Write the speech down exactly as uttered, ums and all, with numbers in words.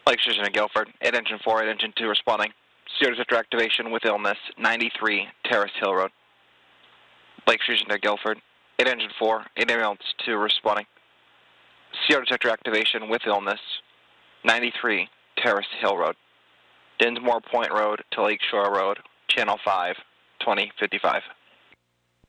Lake Station to Guilford, eight Engine four, eight Engine two responding. C O detector activation with illness, ninety-three Terrace Hill Road. Lake Station to Guilford, eight Engine four, eight Ambulance two responding. C O detector activation with illness, ninety-three Terrace Hill Road. Dinsmore Point Road to Lakeshore Road, Channel five, twenty fifty-five.